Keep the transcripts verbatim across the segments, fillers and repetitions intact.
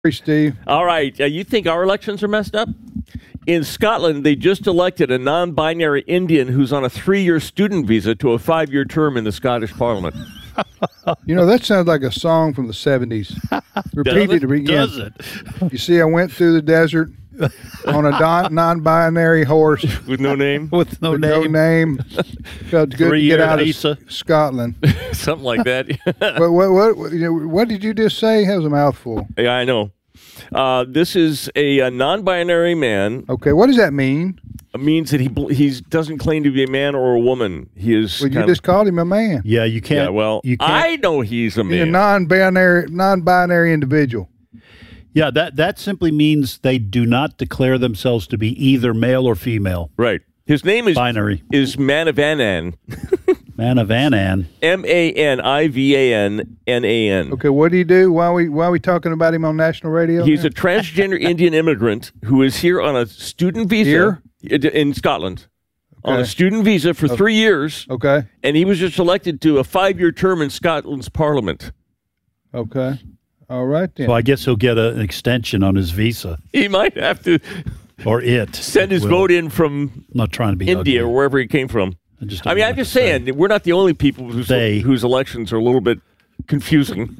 Steve. All right. Uh, you think our elections are messed up? In Scotland, they just elected a non-binary Indian who's on a three-year student visa to a five-year term in the Scottish Parliament. You know, that sounds like a song from the seventies. Repeated again. Does it? You see, I went through the desert on a don- non-binary horse With no name? With no with name. no name. Felt good to Three-year get out visa. of Scotland. Something like that. But what, what, what, you know, what did you just say? That was a mouthful. Yeah, I know. Uh, this is a, a non-binary man. Okay, what does that mean? It means that he he doesn't claim to be a man or a woman. He is. Well, you kind just called him a man. Yeah, you of, can't. yeah. Well, you can't. I know he's a He's a man. non-binary, non-binary individual. Yeah, that that simply means they do not declare themselves to be either male or female. Right. His name is Binary. is Manivanan. Manavanan. M A N I V A N N A N. Okay, what do you do? Why are we why are we talking about him on national radio? He's now? a transgender Indian immigrant who is here on a student visa Here? in Scotland. On a Okay. student visa for three years, Okay, and he was just elected to a five-year term in Scotland's parliament. okay, all right then. So I guess he'll get a, an extension on his visa, He might have to or it. send his will. vote in from I'm not trying to be India or ugly. wherever he came from. I, just I don't mean, know I'm what just to say. saying, we're not the only people whose, They- whose elections are a little bit confusing.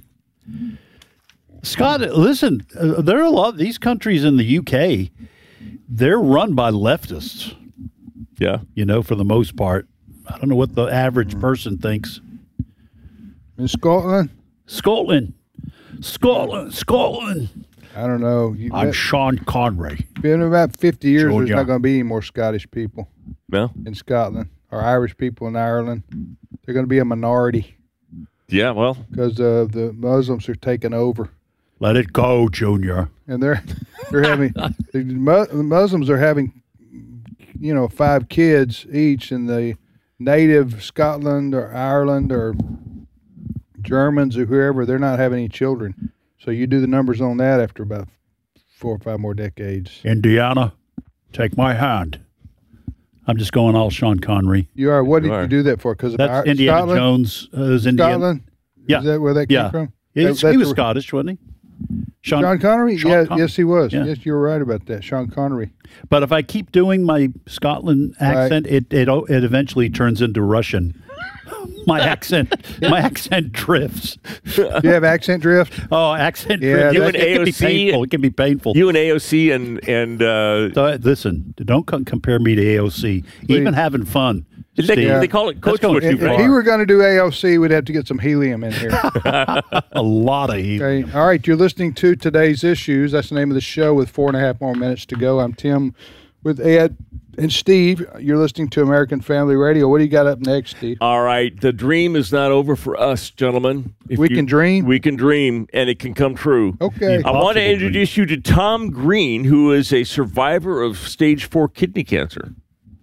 Scott, listen, uh, there are a lot of these countries in the U K. They're run by leftists. Yeah. You know, for the most part. I don't know what the average Mm. person thinks. In Scotland, Scotland, Scotland, Scotland. I don't know. You I'm bet- Sean Connery. been about fifty years. There's Georgia. not going to be any more Scottish people Well, in Scotland or Irish people in Ireland. They're going to be a minority yeah, well, because uh, the Muslims are taking over, Let it go, Junior. and they're they're having the Mu- the Muslims are having, you know, five kids each, and the native Scotland or Ireland or Germans or whoever, they're not having any children. So you do the numbers on that after about four or five more decades. Indiana, take my hand. I'm just going all Sean Connery. You are. What You did are. you do that for? Because of That's Ir- Indiana Scotland? Jones. Uh, is Indiana. Scotland? Yeah. Is that where that came Yeah. from? He, That- was- that's he was the- Scottish, wasn't he? Sean, Sean Connery? Sean yeah, Con- yes, he was. Yeah. Yes, you were right about that. Sean Connery. But if I keep doing my Scotland accent, it, it it eventually turns into Russian. My accent, my accent drifts. Do you have accent drift? Oh, accent Yeah, drifts. You It and can be A O C painful. It can be painful. you and A O C and and uh, So, listen, don't co- compare me to A O C. Even having fun. they, Steve, they call it that's coach going what too you If, far. if he were going to do A O C, we'd have to get some helium in here. a lot of heat. Okay. All right. You're listening to Today's Issues. That's the name of the show with four and a half more minutes to go. I'm Tim with Ed and Steve. You're listening to American Family Radio. What do you got up next, Steve? All right, the dream is not over for us, gentlemen. If We can dream? We can dream, and it can come true. Okay. I want to Possible introduce you to Tom Green, who is a survivor of stage four kidney cancer,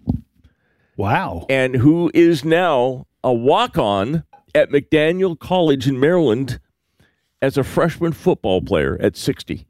Wow. and who is now a walk-on at McDaniel College in Maryland as a freshman football player at sixty.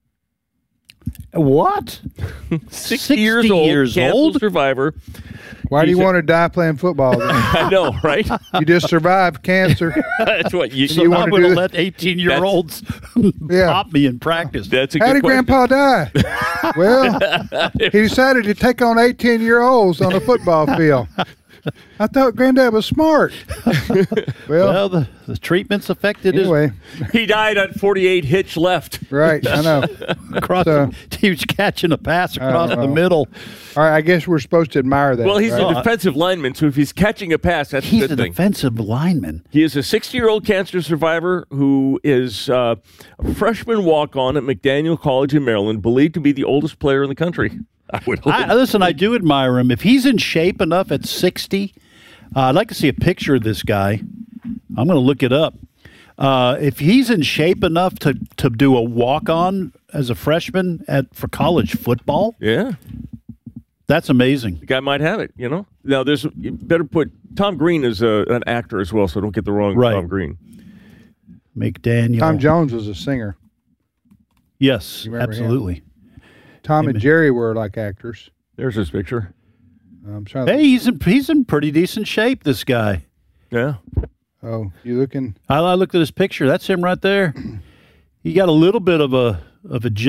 What? sixty years old, years cancer old? survivor. Why do you He's a- want to die playing football? then? I know, right? You just survived cancer. That's what you. So you I wanna would do have that? let eighteen-year-olds Yeah. pop me in practice. That's a How good did question. Grandpa die? Well, he decided to take on eighteen-year-olds on a football field. I thought Granddad was smart. well, Well, the, the treatment's affected anyway, He died at forty-eight hitch left. right, I know. his across. So- he was catching a pass across the know. middle. All right, I guess we're supposed to admire that. Well, he's right? a defensive lineman, so if he's catching a pass, that's He's a a good thing. defensive lineman. He is a sixty-year-old cancer survivor who is uh, a freshman walk-on at McDaniel College in Maryland, believed to be the oldest player in the country. I would hope. I, listen, I do admire him. If he's in shape enough at sixty, uh, I'd like to see a picture of this guy. I'm going to look it up. Uh, if he's in shape enough to, to do a walk-on as a freshman at for college football, yeah, that's amazing. the guy might have it. You know. Now, there's you better put Tom Green is a, an actor as well, so don't get the wrong Right. Tom Green. McDaniel. Tom Jones was a singer. Yes, You remember him? absolutely. Tom Hey, and man. Jerry were like actors. There's his picture. I'm trying to. Hey, he's in he's in pretty decent shape. This guy. Yeah. Oh, you looking? I, I looked at his picture. That's him right there. He got a little bit of a of a